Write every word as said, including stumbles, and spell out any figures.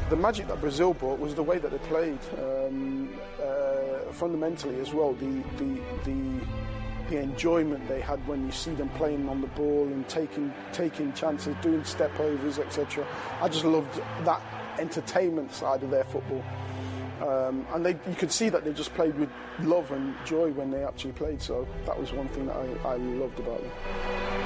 the magic that Brazil brought was the way that they played. Um, uh, fundamentally as well, the, the, the, the enjoyment they had when you see them playing on the ball and taking, taking chances, doing step-overs, et cetera. I just loved that entertainment side of their football. Um, and they, you could see that they just played with love and joy when they actually played, so that was one thing that I, I loved about them.